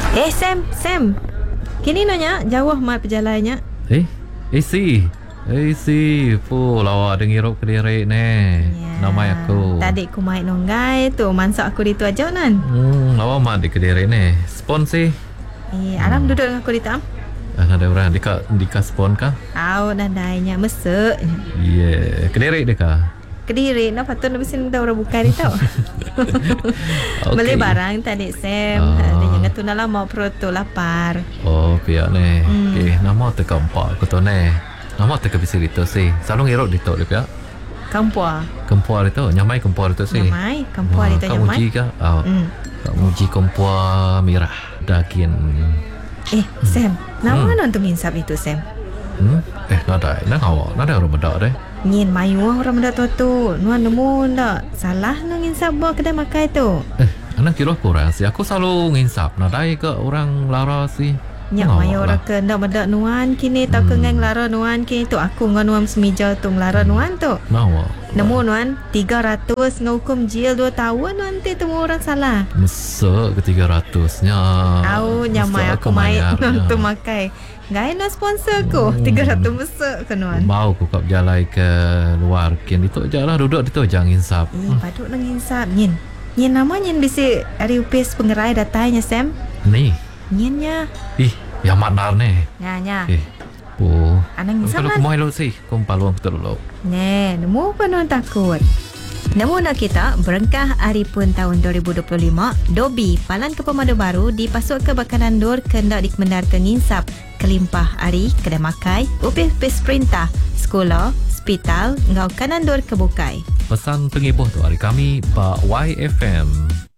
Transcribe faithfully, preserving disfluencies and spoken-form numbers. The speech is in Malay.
Eh Sam, Sam. Kini nanya jauh mat perjalannya. Eh, eh si. Eh si, pu lawa dengirup Kediri ni. Ya. Nama aku. Tadi aku main nonggai tu, mansak aku di tu aja nan. Hmm, lawa mat di Kediri ni. Spon si. Eh, alam hmm. duduk dengan aku di tam. Ah, ada orang di ka di ka spon kah? Au nadainya mesek. Yeah, Kediri deh kah? Kediri, nak patut nak besin dah orang buka di tau. Okay. Beli barang tadi Sam. Ah. Ada yang tu nak lama perut tu lapar. Oh, pihak ni. Hmm. Okay, nama tu keempat aku tu ni. Nama tu kebisi itu si. Selalu ngirup di tu dia pihak. Kampua. Kempua itu, nyamai kempua itu si. Nyamai, kampua di tu Kau nyamai. uji kah? Oh, Hmm. kau uji kempua merah daging. Eh, Sam, nama Hmm. hmm. nonton insap itu Sam. Hmm? Eh, nada, nak awak, nada orang bedak deh. Nyin mayu orang benda tu tu. Nuan nemu ndak salah nang insap buat kedai makai tu. Eh, anak kira kurang sih. Aku selalu nginsap. Nadai ke orang lara sih. Nyak mayu orang ke ndak benda nuan kini tau ke ngang lara nuan kini tu aku ngan nuan semija tu lara nuan tu. Nawa. Nemu nuan tiga ratus ngukum jil dua tahun nanti temu orang salah. Mesek ke tiga ratusnya. Au nyamai aku main tu makai. Gai na sponsor ko Hmm. tiga ratus mesek ke nuan. Mau aku kap jalan ke luar. Kian itu je lah duduk di tu jangan insap. Eh, patut nang insap nyin. Nyin nama nyin bisi hari upis pengerai datanya Sam. Ni. Nyinya. Ih, yang maknar ni. Nya nya. Eh. Oh. Anang insap Kalau lah. kumai lo sih. Kum paluang betul lo. Ne, nemu apa nuan takut? Nemu nak kita berengkah hari pun tahun dua ribu dua puluh lima, Dobi Palan ke Pemadu Baru dipasuk ke bakalan dur kendak dikemendar ke nginsap kelimpah hari kedai makai, upis-upis perintah, sekolah, hospital, ngau kanan dur ke bukai. Pesan pengibuh tu hari kami Pak Y F M.